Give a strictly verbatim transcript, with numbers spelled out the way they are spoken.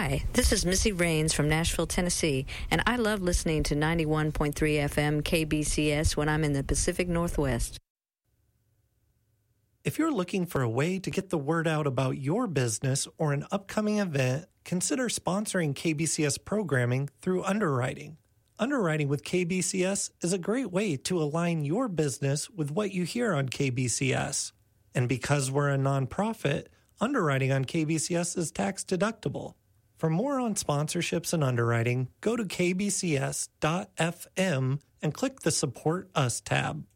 Hi, this is Missy Raines from Nashville, Tennessee, and I love listening to ninety-one point three F M K B C S when I'm in the Pacific Northwest. If you're looking for a way to get the word out about your business or an upcoming event, consider sponsoring K B C S programming through underwriting. Underwriting with K B C S is a great way to align your business with what you hear on K B C S. And because we're a nonprofit, underwriting on K B C S is tax deductible. For more on sponsorships and underwriting, go to k b c s dot f m and click the Support Us tab.